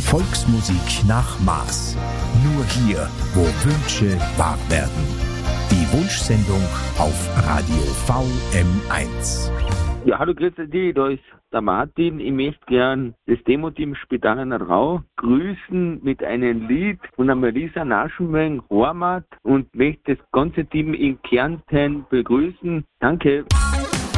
Volksmusik nach Maß. Nur hier, wo Wünsche wahr werden. Die Wunschsendung auf Radio VM1. Ja, hallo, grüße dich, da ist der Martin. Ich möchte gern das Demo-Team Spitaler Rau grüßen mit einem Lied von der Marisa Naschenweng, Heimat, und möchte das ganze Team in Kärnten begrüßen. Danke.